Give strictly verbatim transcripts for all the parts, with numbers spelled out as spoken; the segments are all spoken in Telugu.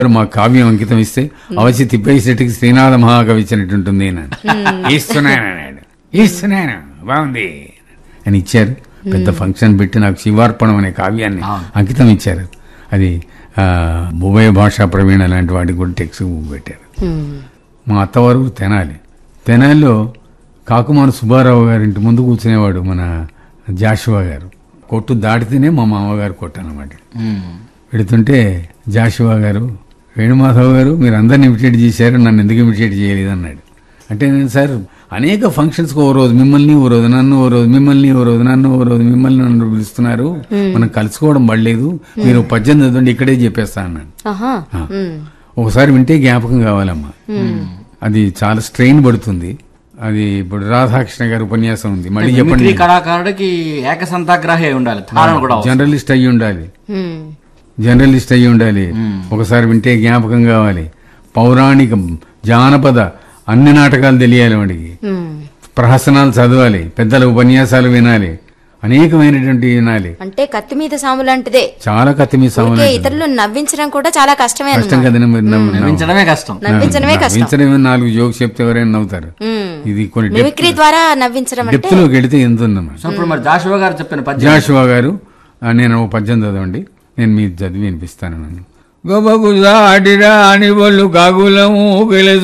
మా కావ్యం అంకితం ఇస్తే అవచి తిప్పేసేటికి శ్రీనాథ మహాకవి ఇచ్చినట్టుంటుంది ఇస్తున్నాను ఇస్తున్నాను బాగుంది అని ఇచ్చారు. పెద్ద ఫంక్షన్ పెట్టి నాకు శివార్పణం అనే కావ్యాన్ని అంకితం ఇచ్చారు. అది ఉభయ భాషా ప్రవీణ లాంటి వాటికి కూడా టెక్స్ట్ పెట్టారు. మా అత్తవారు తెనాలి. తెనాలిలో కాకుమాను సుబ్బారావు గారి ఇంటి ముందు కూర్చునేవాడు మన జాషువా గారు. కొట్టు దాటితేనే మా మామగారు కొట్టు అన్నమాట. పెడుతుంటే జాషువా గారు, వేణుమాధవ్ గారు మీరు అందరిని ఇమిటేట్ చేశారు, నన్ను ఎందుకు ఇమిటేట్ చేయలేదు అన్నాడు. అంటే నేను సార్ అనేక ఫంక్షన్స్కి ఓ రోజు మిమ్మల్ని ఓ రోజు నన్ను ఓ రోజు మిమ్మల్ని ఓ రోజు నన్ను ఓ రోజు మిమ్మల్ని నన్ను పిలుస్తున్నారు, మనం కలుసుకోవడం పడలేదు, మీరు పద్దెనిమిది చదవండి ఇక్కడే చెప్పేస్తా అన్నాను. ఒకసారి వింటే జ్ఞాపకం కావాలమ్మా, అది చాలా స్ట్రెయిన్ పడుతుంది. అది ఇప్పుడు రాధాకృష్ణ గారి ఉపన్యాసం ఉంది, మళ్ళీ చెప్పండి. కళాకారుడికి ఏకసంతాగ్రహి అయి ఉండాలి, జర్నలిస్ట్ అయ్యి ఉండాలి, జర్నలిస్ట్ అయ్యి ఉండాలి. ఒకసారి వింటే జ్ఞాపకం కావాలి. పౌరాణిక జానపద అన్ని నాటకాలు తెలియాలి వాడికి, ప్రహసనాలు చదవాలి, పెద్దల ఉపన్యాసాలు వినాలి, అనేకమైనటువంటి వినాలి. అంటే కత్తి మీద సాము లాంటిదే, చాలా కత్తి మీద సాము. ఇతరులు నవ్వించడం కూడా చాలా కష్టమే. కష్టం కదా, నవ్వించడమే కష్టం. నవ్వించడమే నాలుగు జోక్స్ చెప్తే ఎవరైనా నవ్వుతారు. ఇది కొన్ని మిమిక్రీ ద్వారా నవ్వించడం డెప్త్ లోకి వెళితే ఎంత ఉందమ్మా. జాషువా గారు చెప్పిన జాషువా గారు నేను పద్యం చదవండి, నేను మీ చదివి వినిపిస్తాను. నన్ను గొప్పకు సాటిరాని బొల్లు కాకులము గెలుసు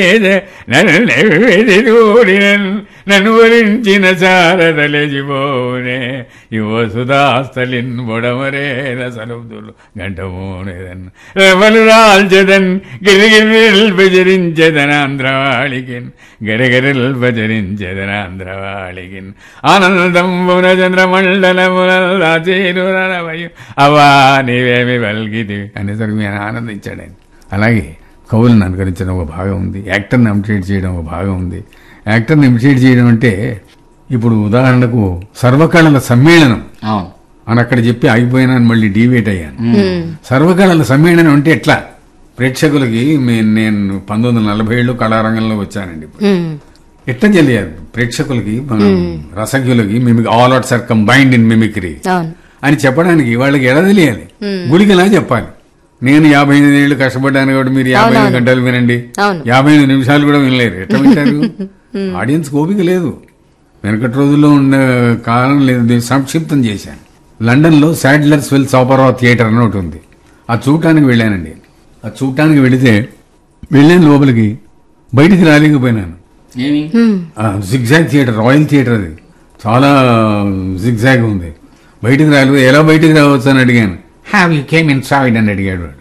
నన్ను వరించిన సారదలేజిపోనే యువ సుధాస్థలిన్ బొడమరే రసలుదులు గంటమోనేదన్ రవలు రాల్చదన్ గిరిగిరిల్ భజరించదన్ ఆంధ్రవాళికిన్ గరగరిల్ భజరించదన్ ఆంధ్రవాళికిన్ ఆనందం బున చంద్రమండలమునల్లాచేరురవయు అవా నీవేమి వల్గిది అనేసరికి నేను ఆనందించాడు ఆయన. అలాగే కవులను అనుకరించడం ఒక భాగం ఉంది, యాక్టర్ని ఇమిటేట్ చేయడం ఒక భాగం ఉంది. యాక్టర్ని ఇమిటేట్ చేయడం అంటే ఇప్పుడు ఉదాహరణకు సర్వకళల సమ్మేళనం అని అక్కడ చెప్పి ఆగిపోయినాను, మళ్ళీ డీవేట్ అయ్యాను. సర్వకళల సమ్మేళనం అంటే ఎట్లా ప్రేక్షకులకి నేను పంతొమ్మిది వందల నలభై ఏళ్ళు కళారంగంలో వచ్చానండి. ఎట్లా తెలియాలి ప్రేక్షకులకి, రసజ్ఞులకి mimic all outs are combined in mimicry అని చెప్పడానికి వాళ్ళకి ఎలా తెలియాలి? గుడికిలా చెప్పాలి. నేను యాభై ఎనిమిది ఏళ్ళు కష్టపడ్డాను కాబట్టి మీరు యాభై ఐదు గంటలు వినండి, యాభై ఎనిమిది నిమిషాలు కూడా వినలేరు. ఎట్లా వింటారు? ఆడియన్స్ ఓపిక లేదు. వెనకటి రోజుల్లో ఉన్న కాలం లేదు. నేను సంక్షిప్తం చేశాను. లండన్ లో సాడ్లర్స్ వెల్స్ ఆపరా థియేటర్ అని ఒకటి ఉంది, అది చూడటానికి వెళ్ళానండి. అది చూడటానికి వెళితే వెళ్ళాను లోపలికి, బయటికి రాలేకపోయినాను. జిగ్జాగ్ థియేటర్, రాయల్ థియేటర్, అది చాలా జిగ్జాగ్ ఉంది. బయటికి రాలేదు. ఎలా బయటికి రావచ్చు అని అడిగాను. Have you came in side అని అడిగాడు వాడు.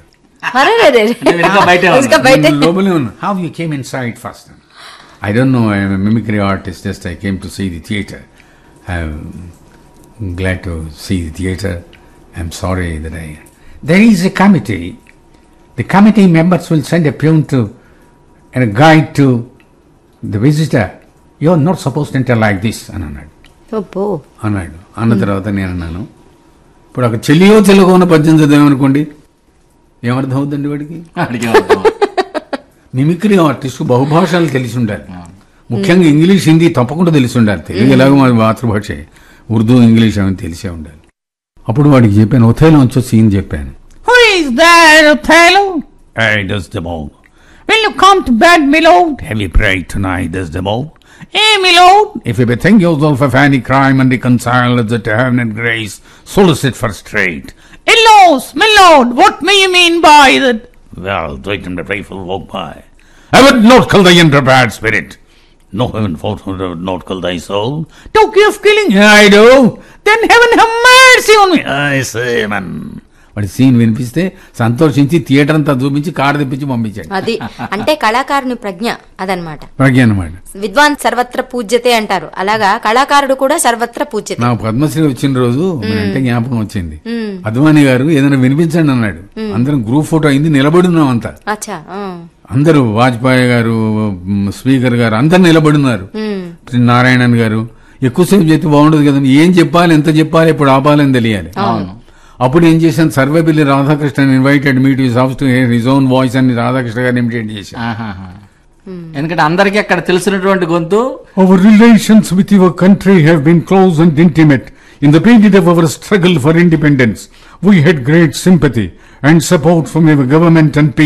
లోపలే ఉన్నా. Have you came in side first. I don't know, I'm a mimicry artist, just I came to see the theatre. I'm glad to see the theatre. I'm sorry that I there is a committee. The committee members will send a peon to and a guide to the visitor. You are not supposed to enter like this అని అన్నాడు. అన్నాడు. అన్న తర్వాత నేను అన్నాను, ఇప్పుడు అక్కడ చెల్లియో చెల్లుకో ఉన్న పద్యం చదివామనుకోండి, ఏమర్థం అవుతుందండి వాడికి? మిమిక్రీ ఆర్టిస్ట్ బహుభాషలు తెలిసి ఉండాలి, ముఖ్యంగా ఇంగ్లీష్ హిందీ తప్పకుండా తెలిసి ఉండాలి. తెలుగు ఎలాగో మా మాతృభాష, ఉర్దూ ఇంగ్లీష్ అని తెలిసే ఉండాలి. అప్పుడు వాడికి చెప్పాను, ఒథేలో వచ్చో సీన్ చెప్పాను. Who is that, Othello? Hey, Desdemona. Will you come to bed, my lord? Have you prayed tonight, Desdemona? Hey, my lord, if you bethink yourself of any crime and reconcile it to heaven and grace, solicit for straight. Illos, my lord, what may you mean by that? Well, take him the faithful walk by. I would not kill thy unprepared spirit. No heaven fought would not kill thy soul. Talk you of killing? I do. Then heaven have mercy on me. I say, man. వాడి సీన్ వినిపిస్తే సంతోషించి థియేటర్ అంతా చూపించి కారు తెప్పించి పంపించాడు. అది అంటే కళాకారుని ప్రజ్ఞ, అదనమాట ప్రజ్ఞ అనమాట. విద్వాన్ సర్వత్ర పూజ్యతే అంటారు, అలాగా కళాకారుడు కూడా సర్వత్ర పూజ్యతే. నాకు పద్మశ్రీ వచ్చిన రోజు అంటే జ్ఞాపకం వచ్చింది. అద్వానీ గారు ఏదైనా వినిపించండి అన్నాడు. అందరం గ్రూప్ ఫోటో అయింది, నిలబడున్నాం అంతా. అందరూ వాజ్పేయి గారు, స్పీకర్ గారు అందరు నిలబడున్నారు. నారాయణన్ గారు ఎక్కువసేపు చెప్తే బాగుండదు కదా, ఏం చెప్పాలి, ఎంత చెప్పాలి, ఇప్పుడు ఆపాలని తెలియాలి. అప్పుడు ఏం చేశాను, Sarvepalli Radhakrishna invited me to his house to hear his own voice అని రాధాకృష్ణ గారిని ఇమిటేట్ చేశాను. ఎందుకంటే అందరికీ అక్కడ తెలిసినటువంటి గొంతు. Our relations with your country have been close and intimate. In the period of our struggle for independence, we had great sympathy. and support from your government and people.